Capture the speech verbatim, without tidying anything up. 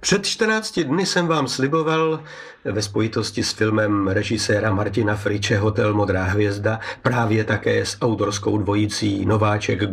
Před čtrnácti dny jsem vám sliboval ve spojitosti s filmem režiséra Martina Friče Hotel Modrá hvězda právě také s autorskou dvojicí Nováček